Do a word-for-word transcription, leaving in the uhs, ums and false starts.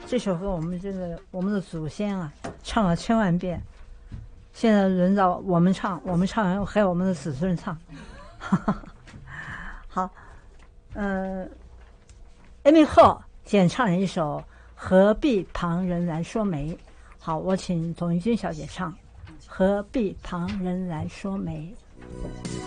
这首歌我们这个我们的祖先啊唱了千万遍，现在轮到我们唱，我们唱完还有我们的子孙唱。好，呃，Amy Ho 演唱了一首《何必旁人来说媒》。好，我请董玉君小姐唱《何必旁人来说媒》。